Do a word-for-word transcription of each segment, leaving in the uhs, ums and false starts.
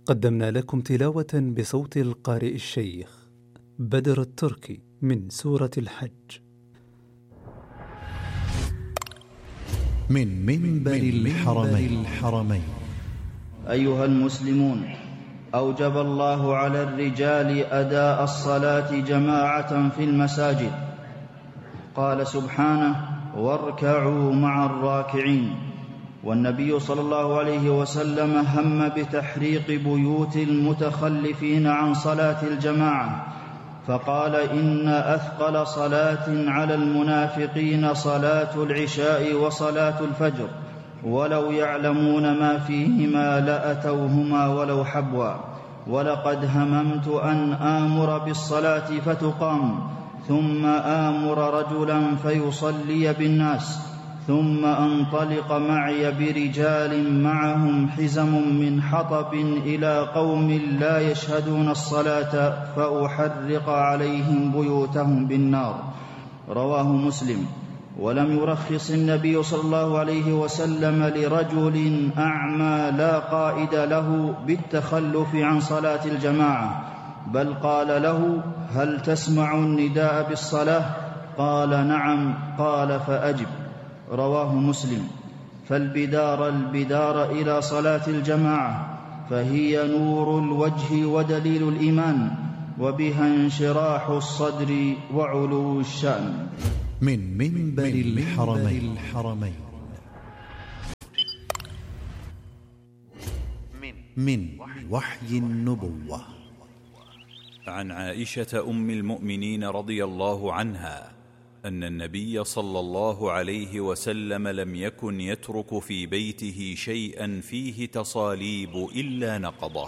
قدمنا لكم تلاوة بصوت القارئ الشيخ بدر التركي من سورة الحج من منبر الحرمين, الحرمين أيها المسلمون، أوجب الله على الرجال أداء الصلاة جماعة في المساجد. قال سبحانه: واركعوا مع الراكعين. والنبي صلى الله عليه وسلم هم بتحريق بيوت المتخلفين عن صلاة الجماعة، فقال: إن أثقل صلاة على المنافقين صلاة العشاء وصلاة الفجر، ولو يعلمون ما فيهما لأتوهما ولو حبوا. ولقد هممت أن آمر بالصلاة فتقام، ثم آمر رجلا فيصلي بالناس، ثم أنطلق معي برجال معهم حزم من حطب إلى قوم لا يشهدون الصلاة فأحرق عليهم بيوتهم بالنار. رواه مسلم. ولم يرخص النبي صلى الله عليه وسلم لرجل أعمى لا قائد له بالتخلف عن صلاة الجماعة، بل قال له: هل تسمع النداء بالصلاة؟ قال: نعم. قال: فأجب. رواه مسلم. فالبدار البدار إلى صلاة الجماعة، فهي نور الوجه ودليل الإيمان، وبها انشراح الصدر وعلو الشأن. من منبر الحرمين, الحرمين من وحي النبوة. عن عائشة أم المؤمنين رضي الله عنها أن النبي صلى الله عليه وسلم لم يكن يترك في بيته شيئا فيه تصاليب إلا نقضه.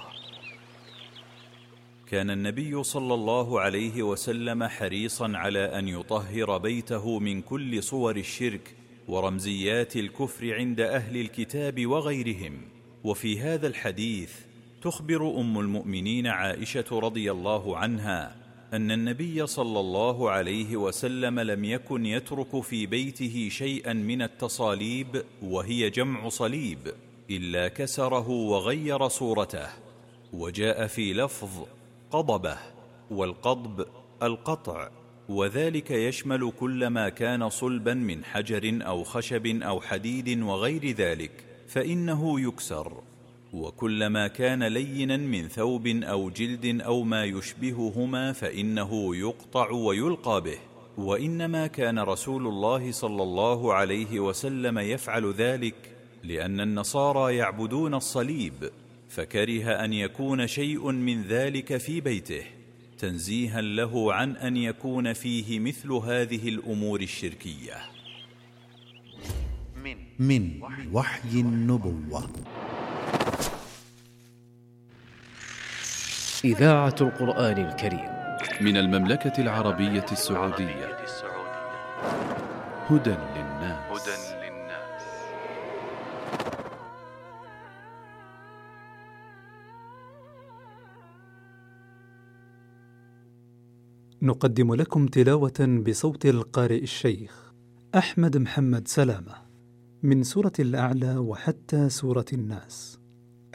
كان النبي صلى الله عليه وسلم حريصا على أن يطهر بيته من كل صور الشرك ورمزيات الكفر عند أهل الكتاب وغيرهم. وفي هذا الحديث تخبر أم المؤمنين عائشة رضي الله عنها أن النبي صلى الله عليه وسلم لم يكن يترك في بيته شيئا من التصاليب، وهي جمع صليب، إلا كسره وغير صورته. وجاء في لفظ قضبه، والقضب القطع، وذلك يشمل كل ما كان صلبا من حجر أو خشب أو حديد وغير ذلك فإنه يكسر، وكل ما كان لينا من ثوب أو جلد أو ما يشبههما فإنه يقطع ويلقى به. وإنما كان رسول الله صلى الله عليه وسلم يفعل ذلك لأن النصارى يعبدون الصليب، فكره أن يكون شيء من ذلك في بيته، تنزيها له عن أن يكون فيه مثل هذه الأمور الشركية. من وحي النبوة. إذاعة القرآن الكريم من المملكة العربية السعودية. هدى للناس. نقدم لكم تلاوة بصوت القارئ الشيخ أحمد محمد سلامة من سورة الأعلى وحتى سورة الناس.